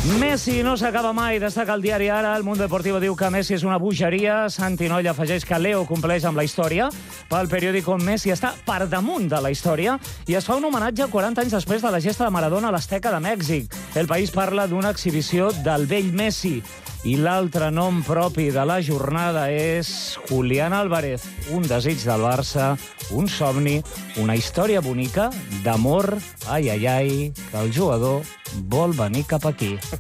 Messi no s'acaba mai, destaca el diari Ara. El Mundo Deportivo diu que Messi és una bogeria. Santi Noll afegeix que Leo compleix amb la història. Pel periòdico, Messi està per damunt de la història i es fa un homenatge 40 anys després de la gesta de Maradona a l'Azteca de Mèxic. El País parla d'una exhibició del vell Messi. I l'altre nom propi de la jornada és Julián Álvarez. Un desig del Barça, un somni, una història bonica d'amor, ai, ai, ai, que el jugador vol venir cap aquí.